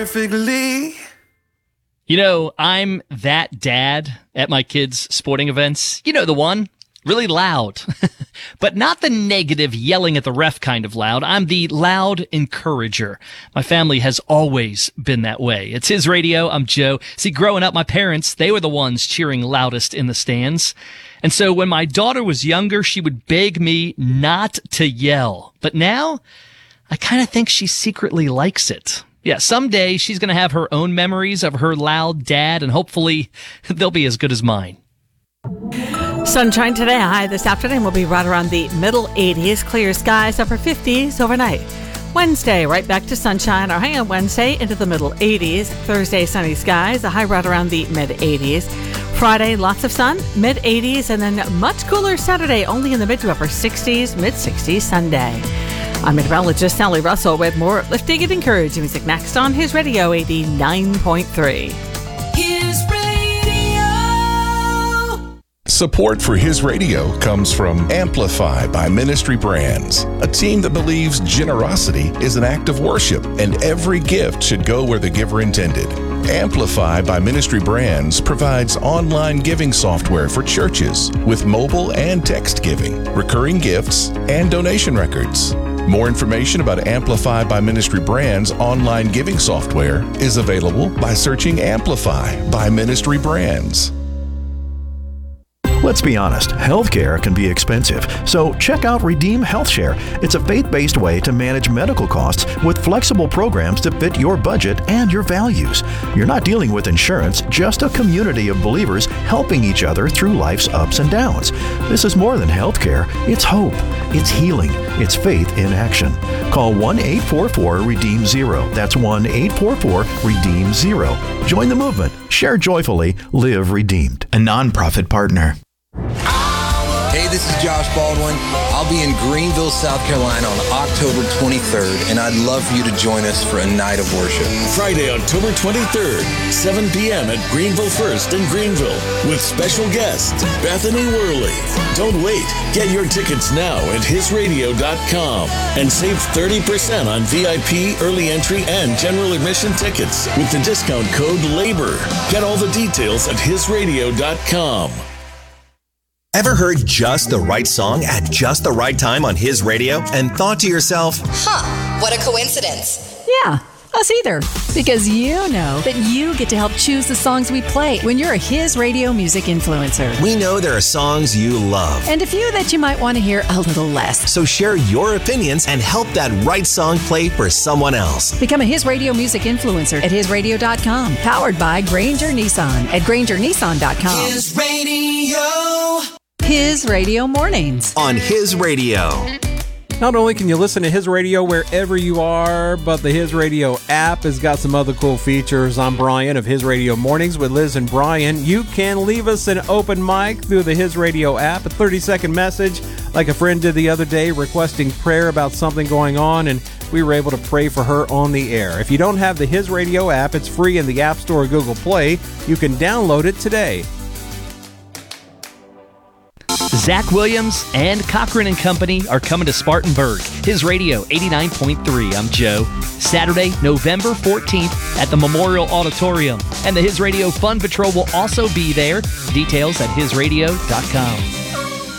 Perfectly. You know, I'm that dad at my kids' sporting events. You know the one. Really loud. But not the negative yelling at the ref kind of loud. I'm the loud encourager. My family has always been that way. It's His Radio. I'm Joe. See, growing up, my parents, they were the ones cheering loudest in the stands. And so when my daughter was younger, she would beg me not to yell. But now, I kind of think she secretly likes it. Yeah, someday she's going to have her own memories of her loud dad, and hopefully they'll be as good as mine. Sunshine today. High this afternoon will be right around the middle 80s. Clear skies, upper 50s overnight. Wednesday, right back to sunshine. Our high on Wednesday into the middle 80s. Thursday, sunny skies. A high right around the mid 80s. Friday, lots of sun, mid 80s. And then much cooler Saturday, only in the mid to upper 60s, mid 60s Sunday. I'm meteorologist Sally Russell with more uplifting and encouraging music next on His Radio 89.3. His Radio. Support for His Radio comes from Amplify by Ministry Brands, a team that believes generosity is an act of worship and every gift should go where the giver intended. Amplify by Ministry Brands provides online giving software for churches with mobile and text giving, recurring gifts, and donation records. More information about Amplify by Ministry Brands' online giving software is available by searching Amplify by Ministry Brands. Let's be honest, healthcare can be expensive, so check out Redeem HealthShare. It's a faith-based way to manage medical costs with flexible programs to fit your budget and your values. You're not dealing with insurance, just a community of believers helping each other through life's ups and downs. This is more than healthcare. It's hope. It's healing. It's faith in action. Call 1-844-REDEEM-0. That's 1-844-REDEEM-0. Join the movement. Share joyfully. Live redeemed. A nonprofit partner. Hey, this is Josh Baldwin. I'll be in Greenville, South Carolina on October 23rd, and I'd love for you to join us for a night of worship. Friday, October 23rd, 7 p.m. at Greenville First in Greenville with special guest Bethany Worley. Don't wait. Get your tickets now at hisradio.com and save 30% on VIP, early entry, and general admission tickets with the discount code LABOR. Get all the details at hisradio.com. Ever heard just the right song at just the right time on His Radio and thought to yourself, what a coincidence. Yeah, us either. Because you know that you get to help choose the songs we play when you're a His Radio music influencer. We know there are songs you love. And a few that you might want to hear a little less. So share your opinions and help that right song play for someone else. Become a His Radio music influencer at hisradio.com. Powered by Granger Nissan at grangernissan.com. His Radio. His Radio Mornings. On His Radio. Not only can you listen to His Radio wherever you are, but the His Radio app has got some other cool features. I'm Brian of His Radio Mornings with Liz and Brian. You can leave us an open mic through the His Radio app, a 30-second message like a friend did the other day requesting prayer about something going on, and we were able to pray for her on the air. If you don't have the His Radio app, it's free in the App Store or Google Play. You can download it today. Zach Williams and Cochran and Company are coming to Spartanburg. His Radio 89.3. I'm Joe. Saturday, November 14th at the Memorial Auditorium. And the His Radio Fun Patrol will also be there. Details at hisradio.com.